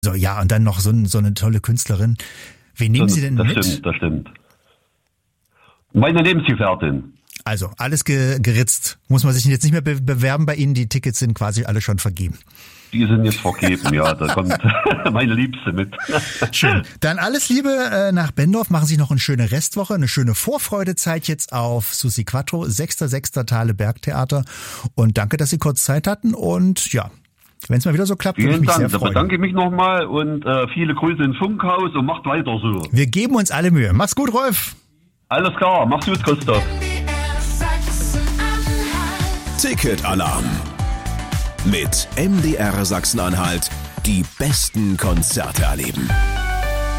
So, ja, und dann noch so eine tolle Künstlerin. Wen nehmen Sie denn mit? Das stimmt. Meine Lebensgefährtin. Also, alles geritzt. Muss man sich jetzt nicht mehr bewerben bei Ihnen, die Tickets sind quasi alle schon vergeben. Die sind jetzt vergeben, ja, da kommt meine Liebste mit. Schön. Dann alles Liebe nach Benndorf. Machen Sie noch eine schöne Restwoche, eine schöne Vorfreudezeit jetzt auf Susi Quattro, 6.6. Thale Bergtheater. Und danke, dass Sie kurz Zeit hatten. Und ja, wenn es mal wieder so klappt, würde ich mich sehr freuen. Bedanke mich nochmal und viele Grüße ins Funkhaus und macht weiter so. Wir geben uns alle Mühe. Mach's gut, Rolf. Alles klar, mach's gut, Christoph. Ticket-Alarm. Mit MDR Sachsen-Anhalt die besten Konzerte erleben.